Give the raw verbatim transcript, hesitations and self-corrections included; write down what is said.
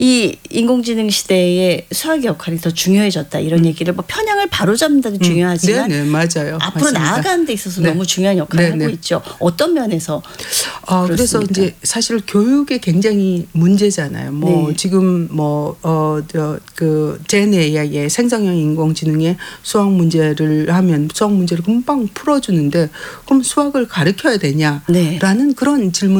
이 인공지능 시대에 수학의 역할이 더 중요해졌다 이런 얘기를 뭐 편향을 바로잡는다도 음. 중요하지만 네네, 맞아요. 앞으로 맞습니다. 나아가는 데 있어서 네. 너무 중요한 역할을 네네. 하고 있죠. 어떤 면에서 어, 그래서 그렇습니까? 이제 사실 교육에 굉장히 문제잖아요. 뭐 네. 지금 뭐 어 저 그 젠 에이아이의 생성형 인공지능의 수학 문제를 하면 수학 문제를 금방 풀어주는데 그럼 수학을 가르쳐야 되냐라는 네. 그런 질문.